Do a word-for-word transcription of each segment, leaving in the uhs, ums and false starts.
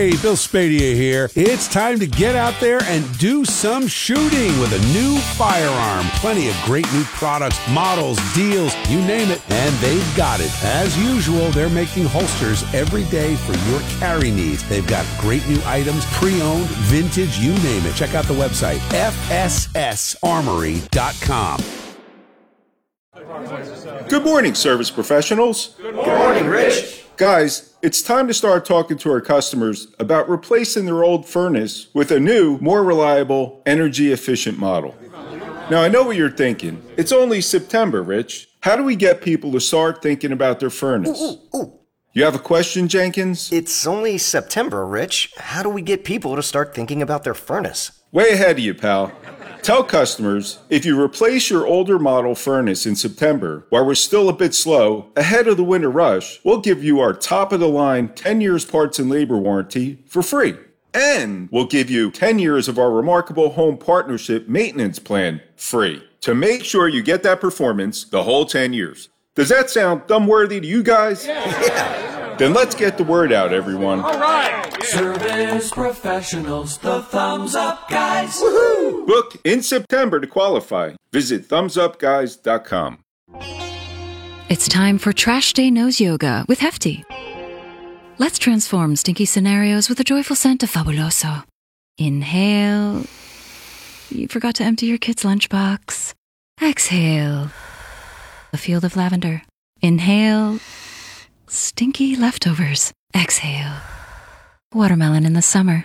Hey, Bill Spadia here. It's time to get out there and do some shooting with a new firearm. Plenty of great new products, models, deals, you name it, and they've got it. As usual, they're making holsters every day for your carry needs. They've got great new items, pre-owned, vintage, you name it. Check out the website, F S S armory dot com. Good morning, service professionals. Good morning, Rich. Guys, it's time to start talking to our customers about replacing their old furnace with a new, more reliable, energy-efficient model. Now, I know what you're thinking. It's only September, Rich. How do we get people to start thinking about their furnace? Ooh, ooh, ooh. You have a question, Jenkins? It's only September, Rich. How do we get people to start thinking about their furnace? Way ahead of you, pal. Tell customers, if you replace your older model furnace in September, while we're still a bit slow, ahead of the winter rush, we'll give you our top-of-the-line ten years parts and labor warranty for free. And we'll give you ten years of our remarkable home partnership maintenance plan free to make sure you get that performance the whole ten years. Does that sound thumb-worthy to you guys? Yeah. Then let's get the word out, everyone. All right. Yeah. Service professionals, the Thumbs Up Guys. Woohoo! Book in September to qualify. Visit thumbs up guys dot com. It's time for Trash Day Nose Yoga with Hefty. Let's transform stinky scenarios with a joyful scent of Fabuloso. Inhale. You forgot to empty your kid's lunchbox. Exhale. A field of lavender. Inhale. Stinky leftovers. Exhale. Watermelon in the summer.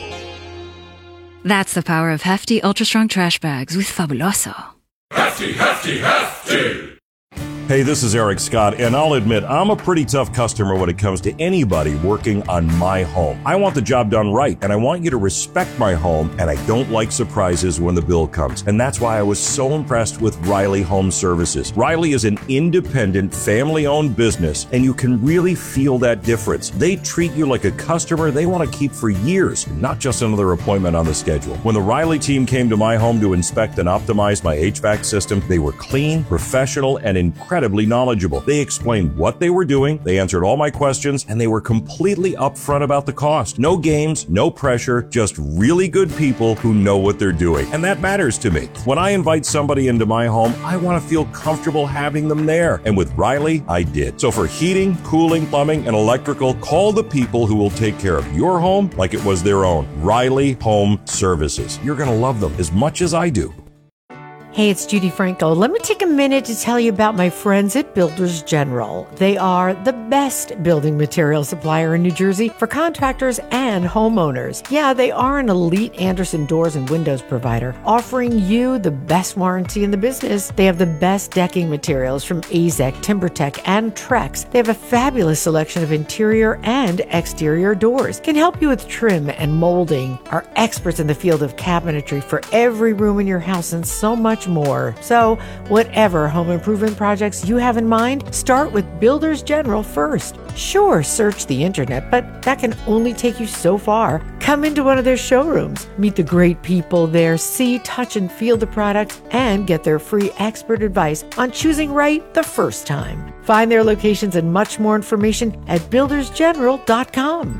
That's the power of Hefty Ultra Strong Trash Bags with Fabuloso. Hefty, hefty, hefty! Hey, this is Eric Scott, and I'll admit I'm a pretty tough customer when it comes to anybody working on my home. I want the job done right, and I want you to respect my home, and I don't like surprises when the bill comes. And that's why I was so impressed with Riley Home Services. Riley is an independent, family-owned business, and you can really feel that difference. They treat you like a customer they want to keep for years, not just another appointment on the schedule. When the Riley team came to my home to inspect and optimize my H V A C system, they were clean, professional, and incredible. Incredibly knowledgeable. They explained what they were doing, they answered all my questions, and they were completely upfront about the cost. No games, no pressure, just really good people who know what they're doing. And that matters to me. When I invite somebody into my home, I want to feel comfortable having them there. And with Riley, I did. So for heating, cooling, plumbing, and electrical, call the people who will take care of your home like it was their own. Riley Home Services. You're going to love them as much as I do. Hey, it's Judy Franco. Let me take a minute to tell you about my friends at Builders General. They are the best building material supplier in New Jersey for contractors and homeowners. Yeah, they are an elite Andersen doors and windows provider, offering you the best warranty in the business. They have the best decking materials from A Z E C, TimberTech, and Trex. They have a fabulous selection of interior and exterior doors. Can help you with trim and molding. Are experts in the field of cabinetry for every room in your house and so much more. So, whatever home improvement projects you have in mind, start with Builders General first. Sure, search the internet, but that can only take you so far. Come into one of their showrooms, meet the great people there, see, touch, and feel the products, and get their free expert advice on choosing right the first time. Find their locations and much more information at builders general dot com.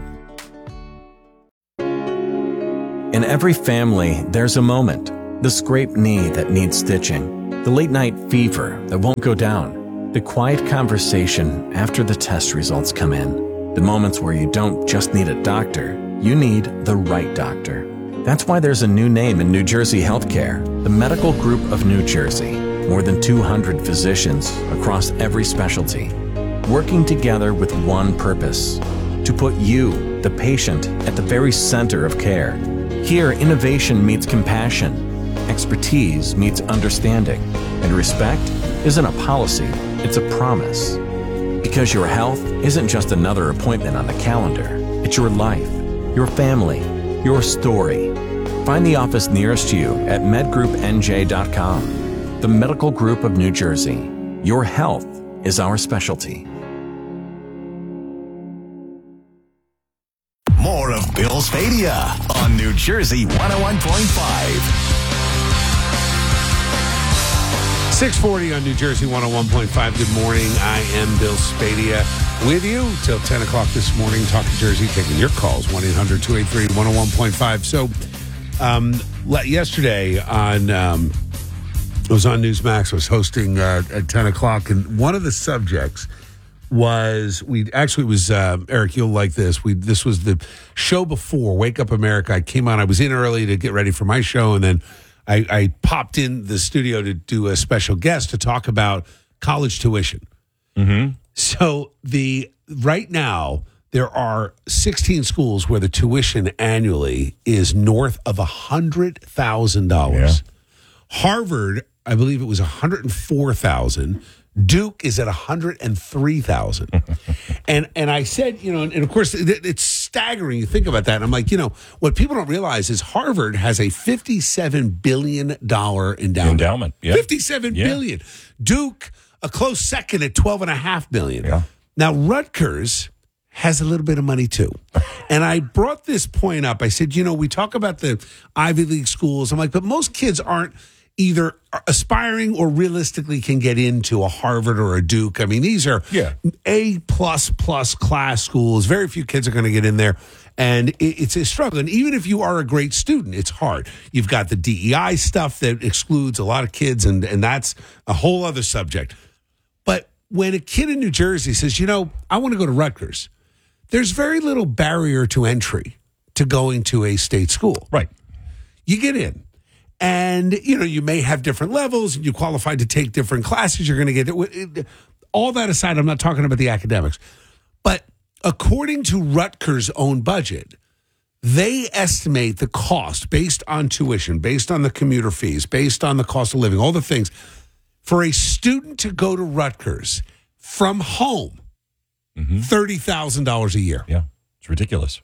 In every family, there's a moment. The scraped knee that needs stitching, the late night fever that won't go down, the quiet conversation after the test results come in, the moments where you don't just need a doctor, you need the right doctor. That's why there's a new name in New Jersey healthcare, the Medical Group of New Jersey. More than two hundred physicians across every specialty, working together with one purpose, to put you, the patient, at the very center of care. Here, innovation meets compassion. Expertise meets understanding, and respect isn't a policy, it's a promise. Because your health isn't just another appointment on the calendar, it's your life, your family, your story. Find the office nearest you at med group n j dot com. The Medical Group of New Jersey. Your health is our specialty. More of Bill Spadia on New Jersey one oh one point five. six forty on New Jersey one oh one point five. Good morning. I am Bill Spadia. with you till ten o'clock this morning. Talking Jersey, taking your calls, one eight hundred two eight three one oh one point five. So um, yesterday on, um, I was on Newsmax, I was hosting uh, at ten o'clock, and one of the subjects was, we actually it was, uh, Eric, you'll like this. We This was the show before Wake Up America. I came on, I was in early to get ready for my show, and then I, I popped in the studio to do a special guest to talk about college tuition. Mm-hmm. So the right now there are sixteen schools where the tuition annually is north of a hundred thousand Yeah. dollars. Harvard, I believe it was a hundred and four thousand. Duke is at a hundred and three thousand. and and I said, you know, and, and of course it, it's staggering. You think about that. And I'm like, you know, what people don't realize is Harvard has a fifty-seven billion dollars endowment. Endowment, yeah. fifty-seven Yeah. billion. Duke, a close second at twelve and a half billion. Yeah. Now, Rutgers has a little bit of money too. And I brought this point up. I said, you know, we talk about the Ivy League schools. I'm like, but most kids aren't either aspiring or realistically can get into a Harvard or a Duke. I mean, these are Yeah. A plus plus class schools. Very few kids are going to get in there. And it, it's a struggle. And even if you are a great student, it's hard. You've got the D E I stuff that excludes a lot of kids, and, and that's a whole other subject. But when a kid in New Jersey says, you know, I want to go to Rutgers, there's very little barrier to entry to going to a state school. Right. You get in. And, you know, you may have different levels and you qualify to take different classes. You're going to get all that aside. I'm not talking about the academics. But according to Rutgers' own budget, they estimate the cost based on tuition, based on the commuter fees, based on the cost of living, all the things, for a student to go to Rutgers from home, Mm-hmm. thirty thousand dollars a year. Yeah. It's ridiculous.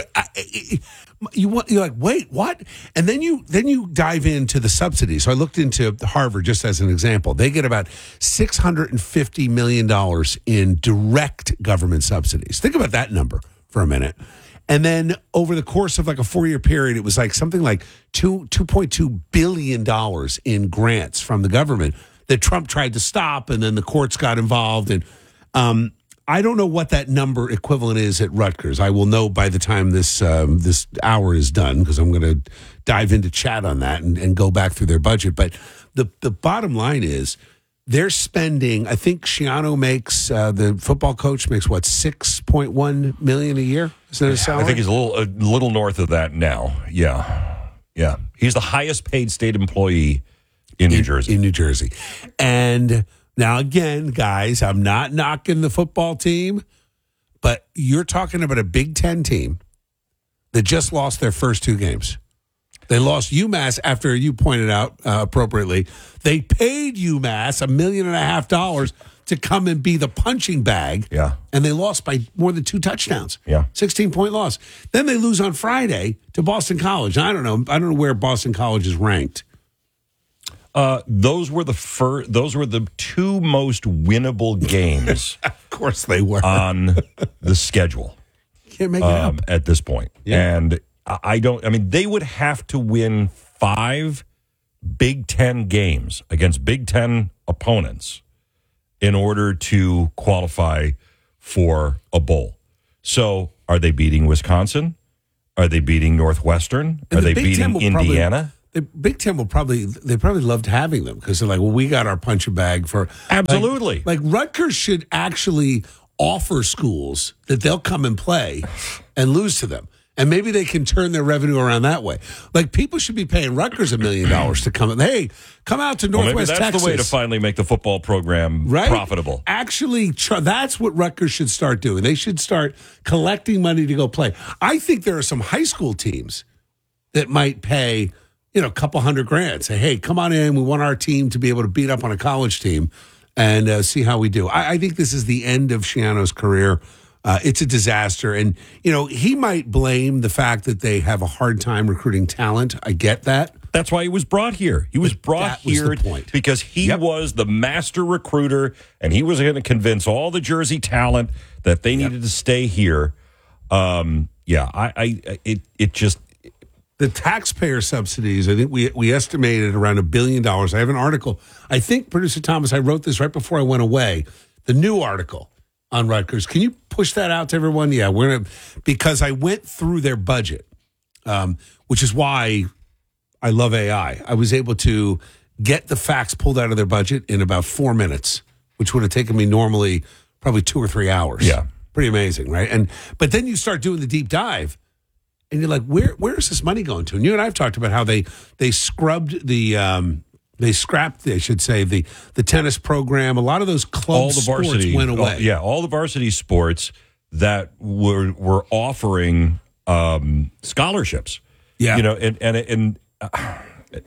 You want, you're like, wait, what? And then you then you dive into the subsidies. So I looked into Harvard just as an example. They get about six hundred fifty million dollars in direct government subsidies. Think about that number for a minute. And then over the course of like a four-year period, it was like something like two two point two billion dollars in grants from the government that Trump tried to stop, and then the courts got involved. And um, I don't know what that number equivalent is at Rutgers. I will know by the time this um, this hour is done, because I'm going to dive into chat on that and, and go back through their budget. But the the bottom line is they're spending, I think Schiano makes, uh, the football coach makes what, six point one million dollars a year? Is that his salary? I think he's a little a little north of that now. Yeah. Yeah. He's the highest paid state employee in New in, Jersey. In New Jersey. And now, again, guys, I'm not knocking the football team, but you're talking about a Big Ten team that just lost their first two games. They lost UMass after, you pointed out uh, appropriately, they paid UMass a million and a half dollars to come and be the punching bag. Yeah. And they lost by more than two touchdowns. Yeah. sixteen-point loss. Then they lose on Friday to Boston College. I don't know. I don't know where Boston College is ranked. Uh, those were the fir- Those were the two most winnable games. Of course they were. On the schedule. Can't make it um, up. At this point. Yeah. And I don't, I mean, they would have to win five Big Ten games against Big Ten opponents in order to qualify for a bowl. So are they beating Wisconsin? Are they beating Northwestern? Are And the they Big beating Ten will Indiana? Probably, the Big Ten will probably, they probably loved having them because they're like, well, we got our punching bag for. Absolutely. Like, like Rutgers should actually offer schools that they'll come and play and lose to them. And maybe they can turn their revenue around that way. Like, people should be paying Rutgers a million dollars to come. Hey, come out to Well, maybe Northwest that's Texas. the way to finally make the football program right? profitable. Actually, tr- that's what Rutgers should start doing. They should start collecting money to go play. I think there are some high school teams that might pay, you know, a couple hundred grand. Say, hey, come on in. We want our team to be able to beat up on a college team and uh, see how we do. I, I think this is the end of Schiano's career. Uh, it's a disaster. And, you know, he might blame the fact that they have a hard time recruiting talent. I get that. That's why he was brought here. He was But brought that was here the point. because he Yep. was the master recruiter, and he was going to convince all the Jersey talent that they needed to stay here. Um, yeah, I, I, it, it just The taxpayer subsidies, I think we we estimated around a billion dollars. I have an article. I think, Producer Thomas, I wrote this right before I went away. The new article on Rutgers. Can you push that out to everyone? Yeah, we're gonna, because I went through their budget, um, which is why I love A I. I was able to get the facts pulled out of their budget in about four minutes, which would have taken me normally probably two or three hours. Yeah. Pretty amazing, right? And but then you start doing the deep dive, and you're like, where where is this money going to? And you and I have talked about how they they scrubbed the um, they scrapped, they should say, the the tennis program. A lot of those club all the varsity sports went away. All, yeah, all the varsity sports that were were offering um, scholarships. Yeah, you know, and and and uh,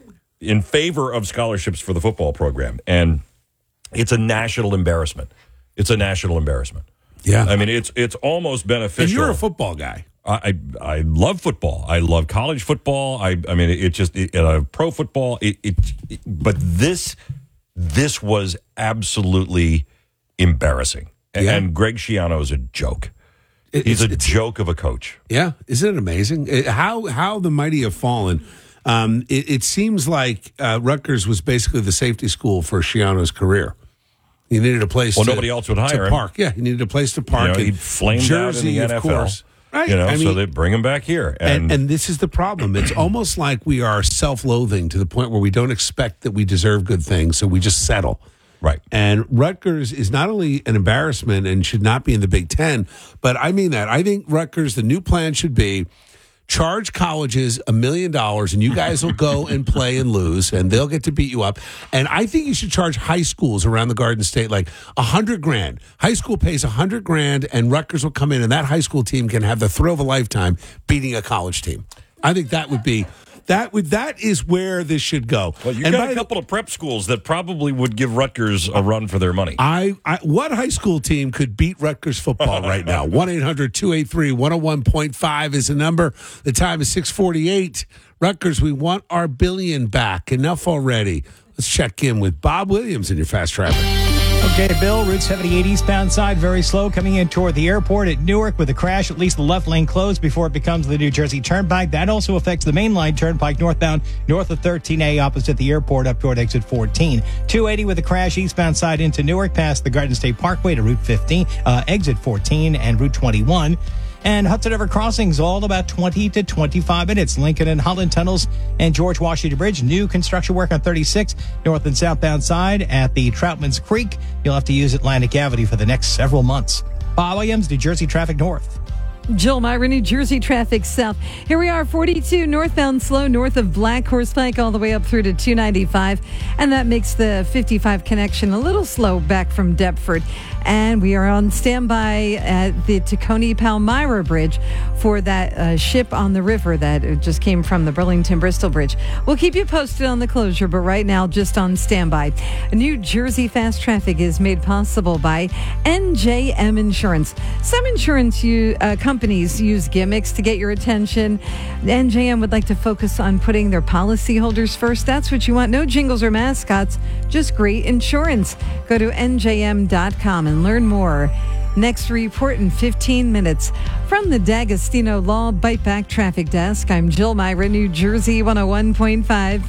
in favor of scholarships for the football program, and it's a national embarrassment. It's a national embarrassment. Yeah, I mean, it's it's almost beneficial. And you're a football guy. I I, I love football. I love college football. I I mean, it, it just it, uh, pro football. It, it, it but this this was absolutely embarrassing. And, Yeah. and Greg Schiano is a joke. It- He's it's- a it's- joke of a coach. Yeah, isn't it amazing It- how how the mighty have fallen? Um, it, it seems like uh, Rutgers was basically the safety school for Schiano's career. He needed a place. Well, to, nobody else would hire to him. park. Yeah, he needed a place to park. You know, and he flamed Jersey, out in the of N F L. course. Right. You know, I so mean- they bring him back here. And, And, and this is the problem. It's almost like we are self-loathing to the point where we don't expect that we deserve good things, so we just settle. right. And Rutgers is not only an embarrassment and should not be in the Big Ten, but I mean that. I think Rutgers, the new plan should be charge colleges a million dollars and you guys will go and play and lose and they'll get to beat you up. And I think you should charge high schools around the Garden State like a hundred grand. High school pays a hundred grand and Rutgers will come in and that high school team can have the thrill of a lifetime beating a college team. I think that would be that would that is where this should go. Well, you and got by a couple of prep schools that probably would give Rutgers a run for their money. I, I what high school team could beat Rutgers football right now? one eight hundred two eight three one oh one point five is the number. The time is six forty-eight. Rutgers, we want our billion back. Enough already. Let's check in with Bob Williams in your fast traffic. Okay, Bill, Route seventy-eight eastbound side, very slow coming in toward the airport at Newark with a crash. At least the left lane closed before it becomes the New Jersey Turnpike. That also affects the main line Turnpike northbound, north of thirteen A opposite the airport up toward exit fourteen. two eighty with a crash eastbound side into Newark past the Garden State Parkway to Route fifteen, uh, exit fourteen and Route twenty-one. And Hudson River Crossings all about twenty to twenty-five minutes. Lincoln and Holland Tunnels and George Washington Bridge. New construction work on thirty-six north and southbound side at the Troutman's Creek. You'll have to use Atlantic Avenue for the next several months. Bob Williams, New Jersey Traffic North. Jill Myra, New Jersey traffic south. Here we are, forty-two northbound slow north of Black Horse Pike all the way up through to two ninety-five. And that makes the fifty-five connection a little slow back from Deptford. And we are on standby at the Tacony Palmyra Bridge for that uh, ship on the river that just came from the Burlington Bristol Bridge. We'll keep you posted on the closure, but right now just on standby. New Jersey fast traffic is made possible by N J M Insurance. Some insurance you, uh, companies use gimmicks to get your attention. N J M would like to focus on putting their policyholders first. That's what you want. No jingles or mascots, just great insurance. Go to N J M dot com and learn more. Next report in fifteen minutes. From the D'Agostino Law Bite Back Traffic Desk, I'm Jill Myra, New Jersey one oh one point five.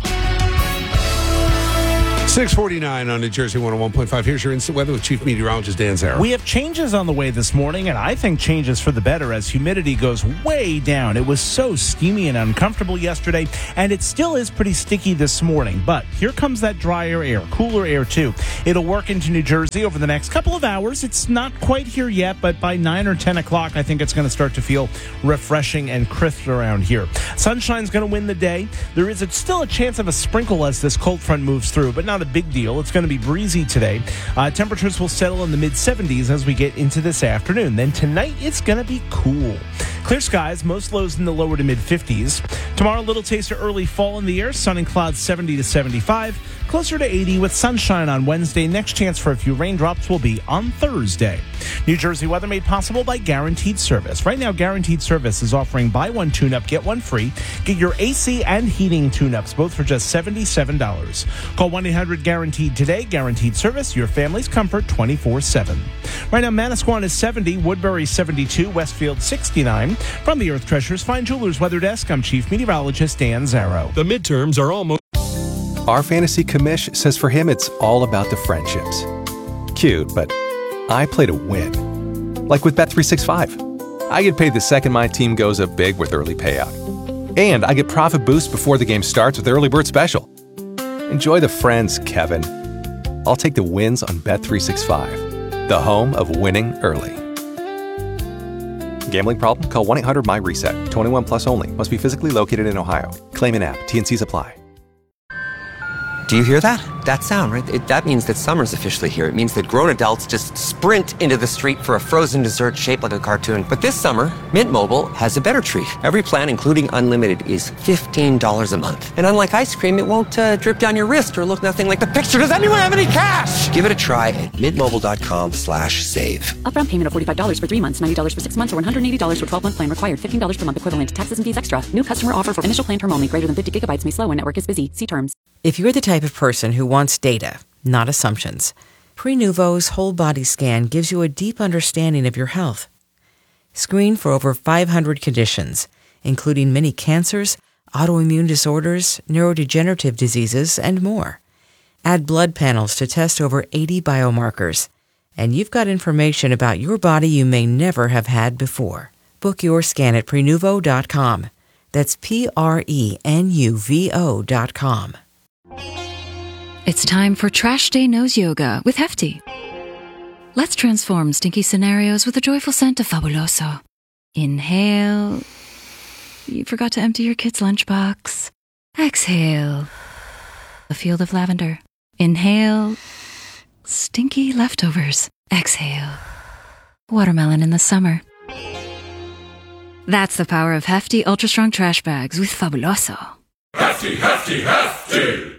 six forty-nine on New Jersey one oh one point five. Here's your instant weather with Chief Meteorologist Dan Zarrow. We have changes on the way this morning, and I think changes for the better as humidity goes way down. It was so steamy and uncomfortable yesterday, and it still is pretty sticky this morning. But here comes that drier air, cooler air too. It'll work into New Jersey over the next couple of hours. It's not quite here yet, but by nine or ten o'clock, I think it's going to start to feel refreshing and crisp around here. Sunshine's going to win the day. There is a, still a chance of a sprinkle as this cold front moves through, but not a big deal. It's going to be breezy today. Uh, temperatures will settle in the mid seventies as we get into this afternoon. Then tonight, it's going to be cool. Clear skies, most lows in the lower to mid fifties. Tomorrow, a little taste of early fall in the air. Sun and clouds seventy to seventy-five. Closer to eighty with sunshine on Wednesday. Next chance for a few raindrops will be on Thursday. New Jersey weather made possible by Guaranteed Service. Right now, Guaranteed Service is offering buy one tune-up, get one free. Get your A C and heating tune-ups, both for just seventy-seven dollars. Call one eight hundred guaranteed today. Guaranteed Service, your family's comfort twenty-four seven. Right now, Manasquan is seventy, Woodbury seventy-two, Westfield sixty-nine. From the Earth Treasures Fine Jewelers Weather Desk, I'm Chief Meteorologist Dan Zarrow. The midterms are almost... Our fantasy commish says for him it's all about the friendships. Cute, but I play to win. like with Bet three sixty-five. I get paid the second my team goes up big with early payout. And I get profit boost before the game starts with Early Bird Special. Enjoy the friends, Kevin. I'll take the wins on Bet three sixty-five, the home of winning early. Gambling problem? Call one eight hundred M Y reset. twenty-one plus only. Must be physically located in Ohio. Claim in app. T N Cs apply. Do you hear that? That sound, right? It, that means that summer's officially here. It means that grown adults just sprint into the street for a frozen dessert shaped like a cartoon. But this summer, Mint Mobile has a better treat. Every plan, including unlimited, is fifteen dollars a month. And unlike ice cream, it won't uh, drip down your wrist or look nothing like the picture. Does anyone have any cash? Give it a try at mintmobile.com slash save. Upfront payment of forty-five dollars for three months, ninety dollars for six months, or one hundred eighty dollars for twelve-month plan required. fifteen dollars per month equivalent. Taxes and fees extra. New customer offer for initial plan term only. Greater than fifty gigabytes may slow when network is busy. See terms. If you're the type of person who wants data, not assumptions, Prenuvo's whole body scan gives you a deep understanding of your health. Screen for over five hundred conditions, including many cancers, autoimmune disorders, neurodegenerative diseases, and more. Add blood panels to test over eighty biomarkers, and you've got information about your body you may never have had before. Book your scan at Prenuvo dot com. That's P R E N U V O dot com. It's time for Trash Day Nose Yoga with Hefty. Let's transform stinky scenarios with a joyful scent of Fabuloso. Inhale. You forgot to empty your kid's lunchbox. Exhale. A field of lavender. Inhale. Stinky leftovers. Exhale. Watermelon in the summer. That's the power of Hefty Ultra Strong Trash Bags with Fabuloso. Hefty, hefty, hefty!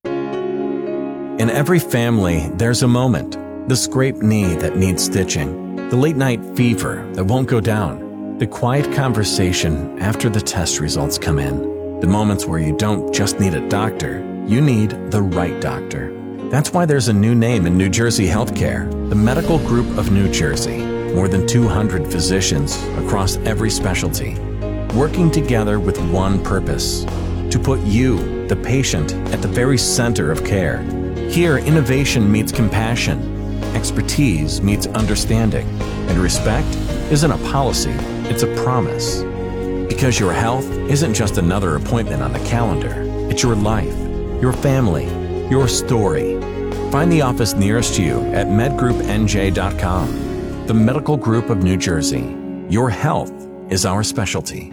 In every family, there's a moment. The scraped knee that needs stitching. The late night fever that won't go down. The quiet conversation after the test results come in. The moments where you don't just need a doctor, you need the right doctor. That's why there's a new name in New Jersey healthcare, the Medical Group of New Jersey. More than two hundred physicians across every specialty, working together with one purpose, to put you, the patient, at the very center of care. Here, innovation meets compassion, expertise meets understanding, and respect isn't a policy, it's a promise. Because your health isn't just another appointment on the calendar, it's your life, your family, your story. Find the office nearest you at med group n j dot com. The Medical Group of New Jersey. Your health is our specialty.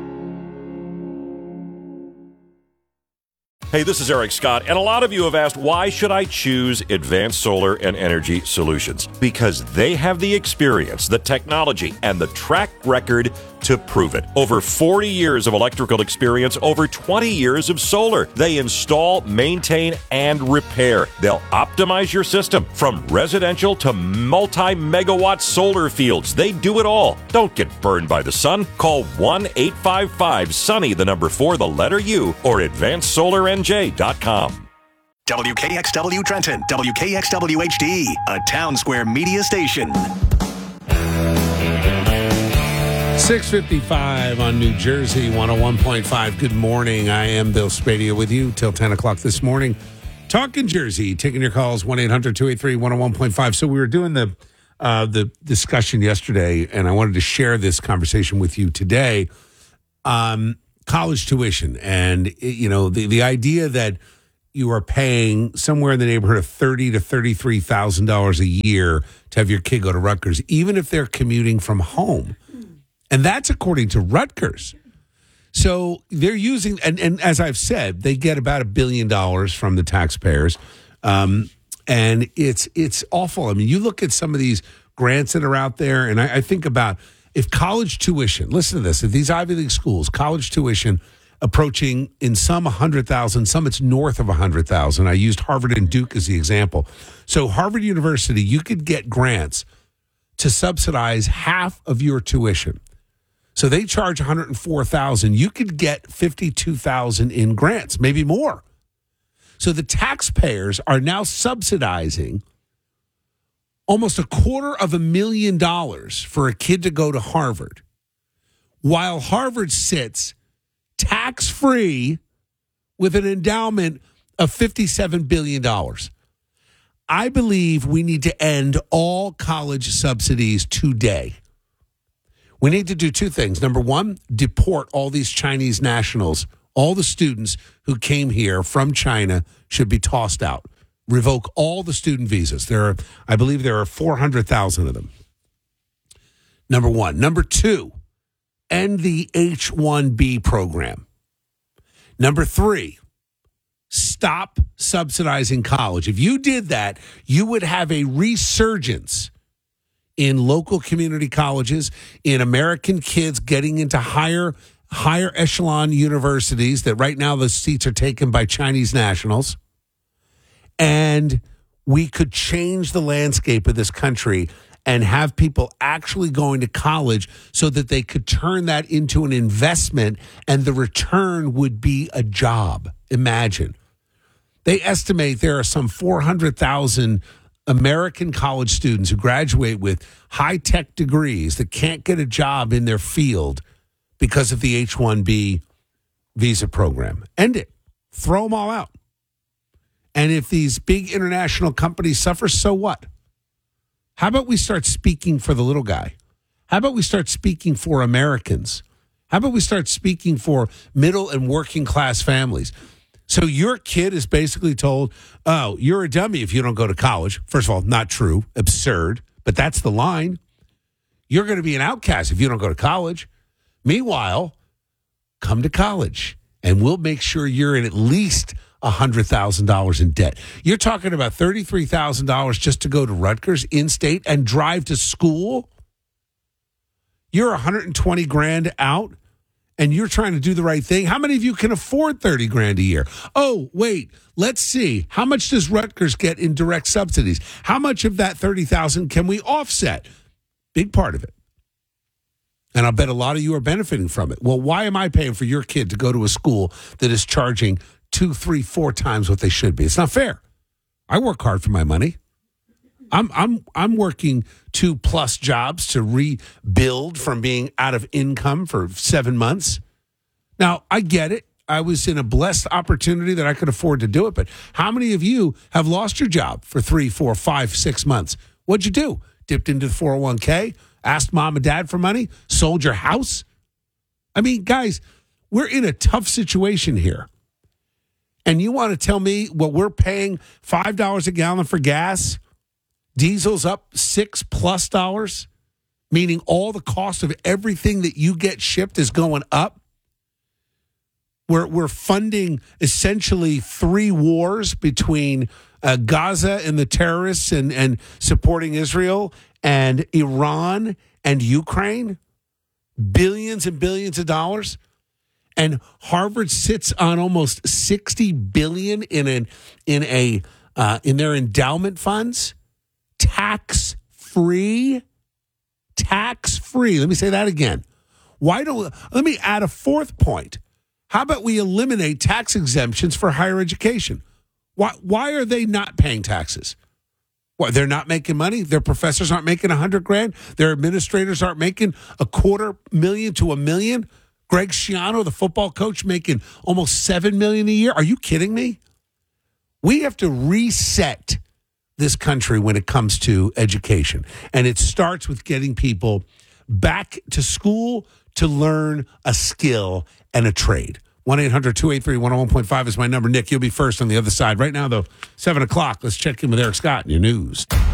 Hey, this is Eric Scott, and a lot of you have asked, why should I choose Advanced Solar and Energy Solutions? Because they have the experience, the technology, and the track record to prove it. Over forty years of electrical experience, over twenty years of solar. They install, maintain, and repair. They'll optimize your system from residential to multi-megawatt solar fields. They do it all. Don't get burned by the sun. Call one eight five five sunny, the number four, the letter U, or advanced solar n j dot com. W K X W Trenton, W K X W H D, a Town Square media station. six fifty-five on New Jersey, one oh one point five. Good morning. I am Bill Spadia with you till ten o'clock this morning. Talking Jersey, taking your calls, one eight hundred two eight three one oh one point five. So we were doing the uh, the discussion yesterday, and I wanted to share this conversation with you today. Um, college tuition, and, you know, the, the idea that you are paying somewhere in the neighborhood of thirty thousand to thirty-three thousand dollars a year to have your kid go to Rutgers, even if they're commuting from home. And that's according to Rutgers. So they're using, and, and as I've said, they get about a billion dollars from the taxpayers. Um, and it's it's awful. I mean, you look at some of these grants that are out there, and I, I think about if college tuition, listen to this, if these Ivy League schools, college tuition approaching in some one hundred thousand, some it's north of one hundred thousand. I used Harvard and Duke as the example. So Harvard University, you could get grants to subsidize half of your tuition. So they charge one hundred four thousand dollars. You could get fifty-two thousand dollars in grants, maybe more. So the taxpayers are now subsidizing almost a quarter of a million dollars for a kid to go to Harvard, while Harvard sits tax-free with an endowment of fifty-seven billion dollars. I believe we need to end all college subsidies today. We need to do two things. Number one, deport all these Chinese nationals. All the students who came here from China should be tossed out. Revoke all the student visas. There are, I believe there are four hundred thousand of them. Number one. Number two, end the H one B program. Number three, stop subsidizing college. If you did that, you would have a resurgence in local community colleges, in American kids getting into higher, higher echelon universities that right now the seats are taken by Chinese nationals. And we could change the landscape of this country and have people actually going to college so that they could turn that into an investment and the return would be a job. Imagine. They estimate there are some four hundred thousand American college students who graduate with high-tech degrees that can't get a job in their field because of the H one B visa program. End it. Throw them all out. And if these big international companies suffer, so what? How about we start speaking for the little guy? How about we start speaking for Americans? How about we start speaking for middle and working class families? So your kid is basically told, oh, you're a dummy if you don't go to college. First of all, not true, absurd, but that's the line. You're going to be an outcast if you don't go to college. Meanwhile, come to college and we'll make sure you're in at least one hundred thousand dollars in debt. You're talking about thirty-three thousand dollars just to go to Rutgers in-state and drive to school? You're one hundred twenty grand out and you're trying to do the right thing. How many of you can afford thirty grand a year? Oh, wait, let's see. How much does Rutgers get in direct subsidies? How much of that thirty thousand can we offset? Big part of it. And I'll bet a lot of you are benefiting from it. Well, why am I paying for your kid to go to a school that is charging two, three, four times what they should be? It's not fair. I work hard for my money. I'm I'm I'm working two plus jobs to rebuild from being out of income for seven months. Now, I get it. I was in a blessed opportunity that I could afford to do it. But how many of you have lost your job for three, four, five, six months? What'd you do? Dipped into the four oh one k, asked mom and dad for money, sold your house? I mean, guys, we're in a tough situation here. And you want to tell me what we're paying five dollars a gallon for gas? Diesel's up six plus dollars, meaning all the cost of everything that you get shipped is going up. We're, we're funding essentially three wars between uh, Gaza and the terrorists and, and supporting Israel and Iran and Ukraine. Billions and billions of dollars. And Harvard sits on almost sixty billion dollars in an in a uh, in their endowment funds, tax free, tax free. Let me say that again. Why don't let me add a fourth point? How about we eliminate tax exemptions for higher education? Why why are they not paying taxes? What, they're not making money? Their professors aren't making a hundred grand? Their administrators aren't making a quarter million to a million? Greg Schiano, the football coach, making almost seven million dollars a year. Are you kidding me? We have to reset this country when it comes to education. And it starts with getting people back to school to learn a skill and a trade. one eight hundred two eight three one oh one point five is my number. Nick, you'll be first on the other side. Right now, though, seven o'clock. Let's check in with Eric Scott in your news.